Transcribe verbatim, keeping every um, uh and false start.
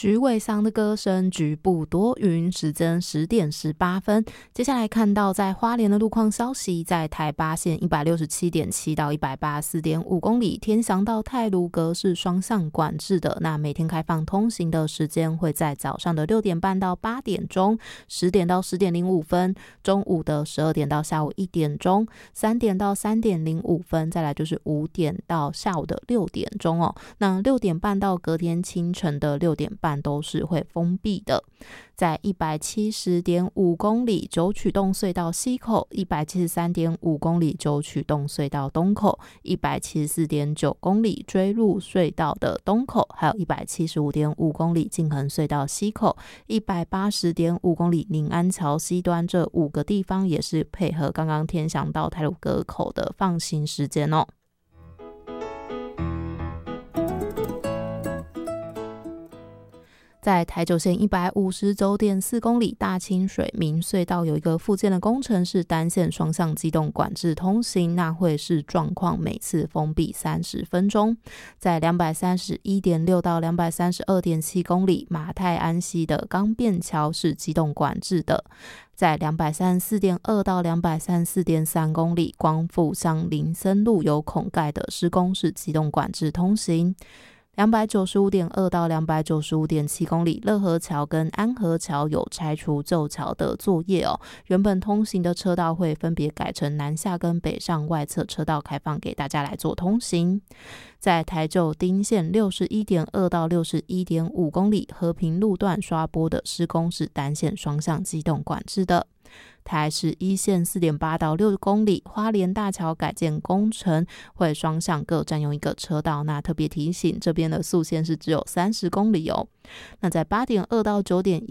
徐伟桑的歌声，局部多云，时间十点十八分。接下来看到在花莲的路况消息，在台八线一百六十七点七到一百八十四点五公里，天祥到太鲁阁是双向管制的。那每天开放通行的时间会在早上的六点半到八点钟，十点到十点零五分，中午的十二点到下午一点钟，三点到三点零五分，再来就是五点到下午的六点钟哦。那六点半到隔天清晨的六点半都是会封闭的。在一百七十点五公里九曲洞隧道西口，一百七十三点五公里九曲洞隧道东口，一百七十四点九公里追鹿隧道的东口，还有一百七十五点五公里静恒隧道西口，一百八十点五公里宁安桥西端，这五个地方也是配合刚刚天祥到太鲁阁口的放行时间哦。在台九线一百五十九点四公里大清水明隧道有一个复建的工程，是单线双向机动管制通行，那会是状况每次封闭三十分钟。在两百三十一点六到两百三十二点七公里马太安溪的钢便桥是机动管制的。在两百三十四点二到两百三十四点三公里光复乡林森路有孔盖的施工是机动管制通行。两百九十五点二到两百九十五点七公里乐和桥跟安和桥有拆除旧桥的作业哦，原本通行的车道会分别改成南下跟北上外侧车道开放给大家来做通行。在台九丁线六十一点二到六十一点五公里和平路段刷波的施工是单线双向机动管制的。台十一线四点八到六公里花莲大桥改建工程会双向各占用一个车道，那特别提醒这边的速限是只有三十公里哦。那在八点二到九点